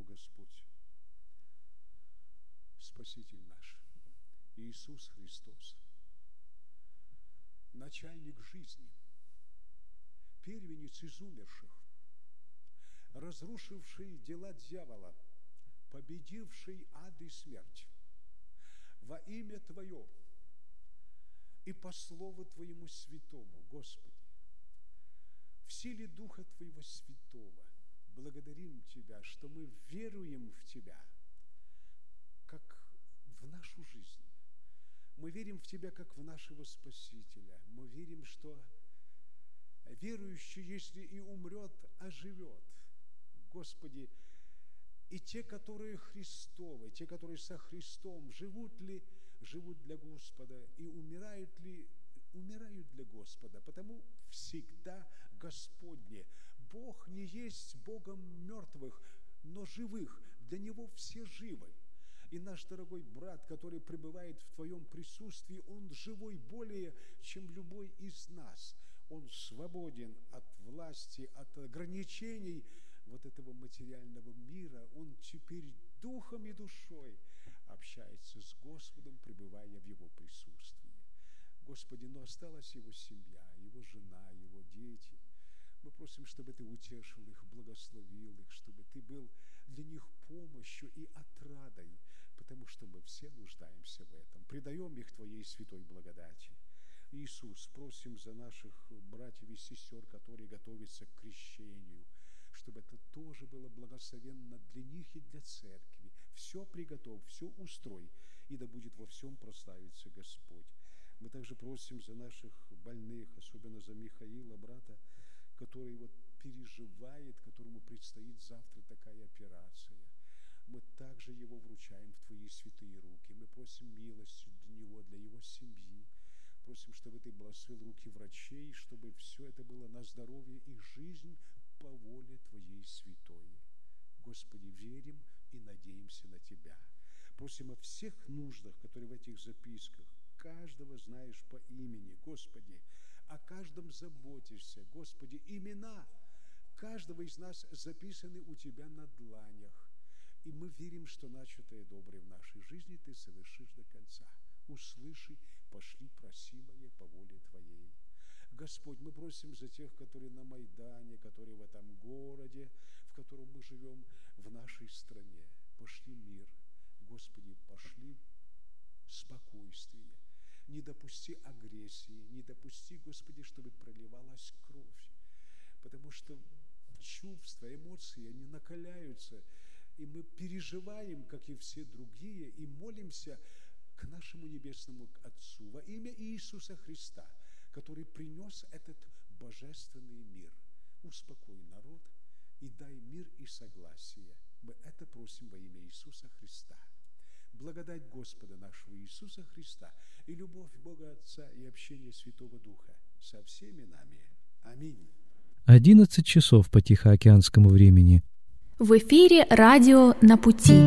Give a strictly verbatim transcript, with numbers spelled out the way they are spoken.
Господь, Спаситель наш, Иисус Христос, начальник жизни, первенец из умерших, разрушивший дела дьявола, победивший ад и смерть, во имя Твое и по Слову Твоему святому, Господи, в силе Духа Твоего Святого благодарим Тебя, что мы веруем в Тебя, как в нашу жизнь. Мы верим в Тебя, как в нашего Спасителя. Мы верим, что верующий, если и умрет, оживет. Господи, и те, которые Христовы, те, которые со Христом, живут ли, живут для Господа, и умирают ли, умирают для Господа, потому всегда Господне. Бог не есть Богом мертвых, но живых. Для Него все живы. И наш дорогой брат, который пребывает в Твоем присутствии, он живой более, чем любой из нас. Он свободен от власти, от ограничений вот этого материального мира. Он теперь духом и душой общается с Господом, пребывая в Его присутствии. Господи, но осталась Его семья, Его жена, Его дети. Мы просим, чтобы Ты утешил их, благословил их, чтобы Ты был для них помощью и отрадой, потому что мы все нуждаемся в этом. Предаем их Твоей святой благодати. Иисус, просим за наших братьев и сестер, которые готовятся к крещению, чтобы это тоже было благословенно для них и для церкви. Все приготовь, все устрой, и да будет во всем прославиться Господь. Мы также просим за наших больных, особенно за Михаила, брата, который вот переживает, которому предстоит завтра такая операция. Мы также его вручаем в Твои святые руки. Мы просим милости для него, для его семьи. Просим, чтобы Ты благословил руки врачей, чтобы все это было на здоровье и жизнь по воле Твоей святой. Господи, верим и надеемся на Тебя. Просим о всех нуждах, которые в этих записках. Каждого знаешь по имени, Господи. О каждом заботишься, Господи. Имена каждого из нас записаны у Тебя на дланях. И мы верим, что начатое доброе в нашей жизни Ты совершишь до конца. Услыши, пошли просимое по воле Твоей. Господь, мы просим за тех, которые на Майдане, которые в этом городе, в котором мы живем, в нашей стране. Пошли мир. Господи, пошли спокойствие. Не допусти агрессии, не допусти, Господи, чтобы проливалась кровь. Потому что чувства, эмоции, они накаляются, и мы переживаем, как и все другие, и молимся к нашему Небесному Отцу во имя Иисуса Христа, который принес этот божественный мир. Успокой народ и дай мир и согласие. Мы это просим во имя Иисуса Христа. Благодать Господа нашего Иисуса Христа и любовь Бога Отца и общение Святого Духа со всеми нами. Аминь. одиннадцать часов по Тихоокеанскому времени. В эфире радио «На пути».